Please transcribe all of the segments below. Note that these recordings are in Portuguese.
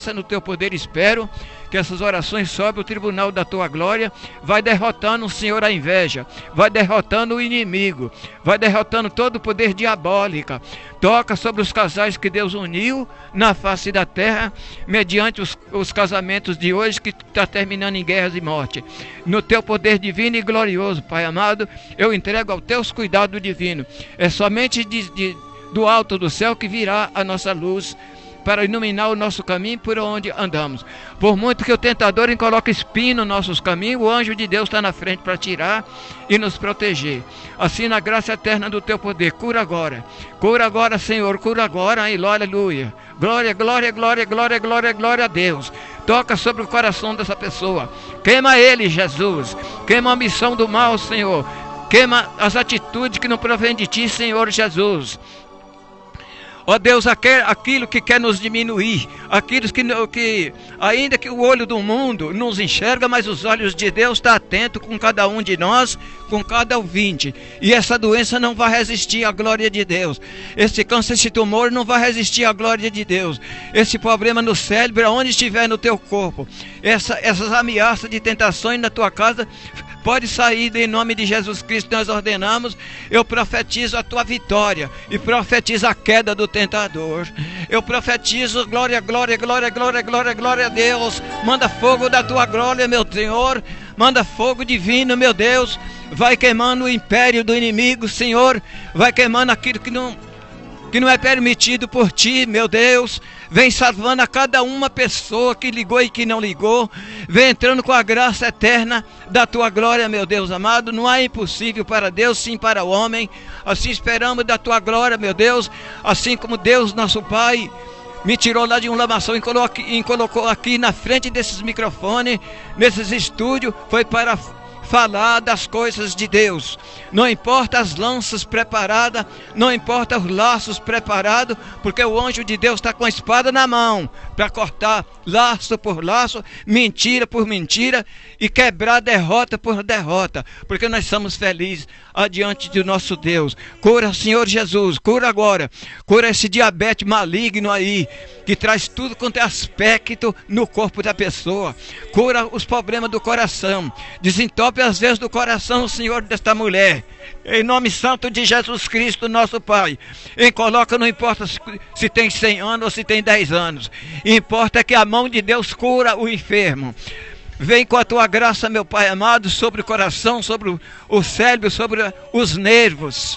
no teu poder, espero que essas orações sobem o tribunal da tua glória. Vai derrotando, Senhor, a inveja, vai derrotando o inimigo, vai derrotando todo o poder diabólico. Toca sobre os casais que Deus uniu na face da terra, mediante os casamentos de hoje que está terminando em guerras e morte. No teu poder divino e glorioso, Pai amado, eu entrego aos teus cuidados divinos. É somente do alto do céu que virá a nossa luz, para iluminar o nosso caminho por onde andamos. Por muito que o tentador coloque espinho nos nossos caminhos, o anjo de Deus está na frente para tirar e nos proteger. Assim, na graça eterna do teu poder, cura agora, Senhor, cura agora, aleluia. Glória, glória, glória, glória, glória, glória a Deus. Toca sobre o coração dessa pessoa, queima ele, Jesus, queima a missão do mal, Senhor, queima as atitudes que não provêm de ti, Senhor Jesus. Ó Deus, aquilo que quer nos diminuir, aquilo que ainda que o olho do mundo nos enxerga, mas os olhos de Deus estão atentos com cada um de nós, com cada ouvinte. E essa doença não vai resistir à glória de Deus. Esse câncer, esse tumor não vai resistir à glória de Deus. Esse problema no cérebro, aonde estiver no teu corpo, essas ameaças de tentações na tua casa, pode sair em nome de Jesus Cristo. Nós ordenamos. Eu profetizo a tua vitória e profetizo a queda do tentador. Eu profetizo glória, glória, glória, glória, glória, glória a Deus. Manda fogo da tua glória, meu Senhor. Manda fogo divino, meu Deus. Vai queimando o império do inimigo, Senhor. Vai queimando aquilo que não é permitido por ti, meu Deus. Vem salvando a cada uma pessoa que ligou e que não ligou. Vem entrando com a graça eterna da tua glória, meu Deus amado. Não há impossível para Deus, sim para o homem. Assim esperamos da tua glória, meu Deus. Assim como Deus, nosso Pai, me tirou lá de um lamaçal e colocou aqui na frente desses microfones, nesses estúdios, foi para falar das coisas de Deus. Não importa as lanças preparadas, não importa os laços preparados, porque o anjo de Deus está com a espada na mão para cortar laço por laço, mentira por mentira e quebrar derrota por derrota, porque nós somos felizes adiante do nosso Deus. Cura, Senhor Jesus, cura agora, cura esse diabetes maligno aí, que traz tudo quanto é aspecto no corpo da pessoa. Cura os problemas do coração, desentope as vezes do coração, Senhor, desta mulher, em nome santo de Jesus Cristo, nosso Pai. E coloca, não importa se tem 100 anos ou se tem 10 anos, importa que a mão de Deus cura o enfermo. Vem com a tua graça, meu Pai amado, sobre o coração, sobre o cérebro, sobre os nervos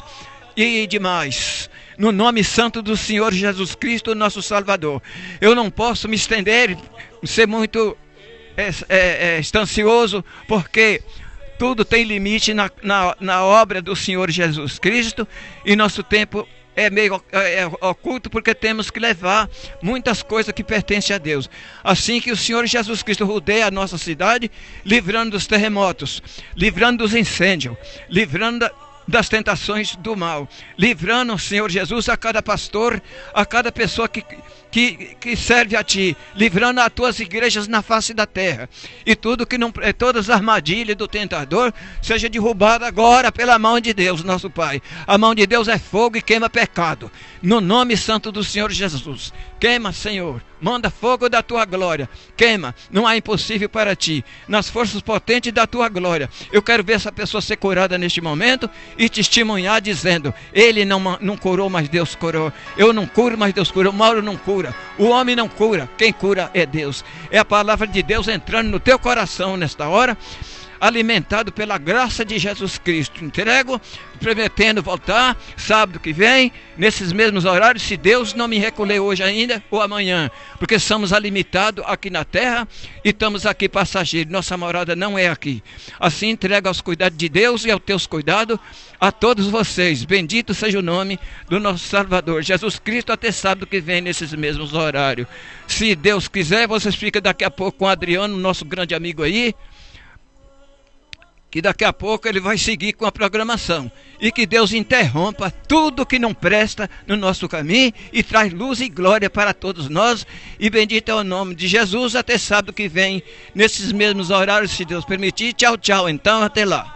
e demais. No nome santo do Senhor Jesus Cristo, nosso Salvador. Eu não posso me estender, ser muito estancioso, porque tudo tem limite na obra do Senhor Jesus Cristo, e nosso tempo é meio oculto, porque temos que levar muitas coisas que pertencem a Deus. Assim que o Senhor Jesus Cristo rodeia a nossa cidade, livrando dos terremotos, livrando dos incêndios, livrando das tentações do mal, livrando, Senhor Jesus, a cada pastor, a cada pessoa que serve a ti, livrando as tuas igrejas na face da terra, e tudo que não, todas as armadilhas do tentador seja derrubada agora pela mão de Deus, nosso Pai. A mão de Deus é fogo e queima pecado, no nome santo do Senhor Jesus. Queima, Senhor, manda fogo da tua glória, queima, não há impossível para ti, nas forças potentes da tua glória. Eu quero ver essa pessoa ser curada neste momento e testemunhar dizendo: ele não curou, mas Deus curou. Eu não curo, mas Deus curou. O Mauro não cura, o homem não cura, quem cura é Deus. É a palavra de Deus entrando no teu coração nesta hora, alimentado pela graça de Jesus Cristo. Entrego, prometendo voltar sábado que vem, nesses mesmos horários, se Deus não me recolher hoje ainda ou amanhã, porque somos alimentados aqui na terra e estamos aqui passageiros, nossa morada não é aqui. Assim entrego aos cuidados de Deus e aos teus cuidados a todos vocês. Bendito seja o nome do nosso Salvador Jesus Cristo, até sábado que vem nesses mesmos horários. Se Deus quiser, vocês ficam daqui a pouco com o Adriano, nosso grande amigo aí, que daqui a pouco ele vai seguir com a programação. E que Deus interrompa tudo que não presta no nosso caminho e traz luz e glória para todos nós. E bendito é o nome de Jesus, até sábado que vem, nesses mesmos horários, se Deus permitir. Tchau, tchau. Então, até lá.